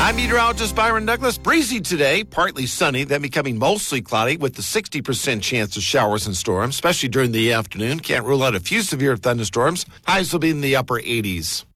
I'm meteorologist Byron Douglas. Breezy today, partly sunny, then becoming mostly cloudy with the 60% chance of showers and storms, especially during the afternoon. Can't rule out a few severe thunderstorms. Highs will be in the upper 80s.